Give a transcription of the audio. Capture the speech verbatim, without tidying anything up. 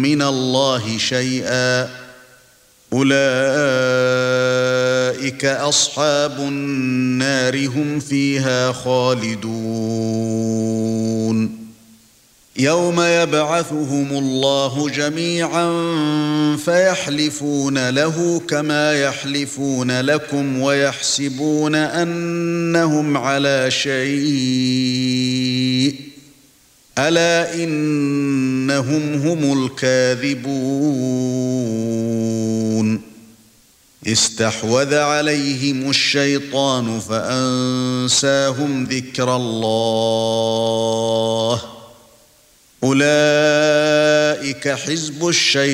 مِنَ اللَّهِ شَيْئًا أُولَئِكَ أَصْحَابُ النَّارِ هُمْ فِيهَا خَالِدُونَ يَوْمَ يَبْعَثُهُمُ اللَّهُ جَمِيعًا فَيَحْلِفُونَ لَهُ كَمَا يَحْلِفُونَ لَكُمْ وَيَحْسَبُونَ أَنَّهُمْ عَلَى شَيْءٍ أَلَا إِنَّهُمْ هُمُ الْكَاذِبُونَ اسْتَحْوَذَ عَلَيْهِمُ الشَّيْطَانُ فَأَنسَاهُمْ ذِكْرَ اللَّهِ أُولَئِكَ حِزْبُ الشَّيْطَانِ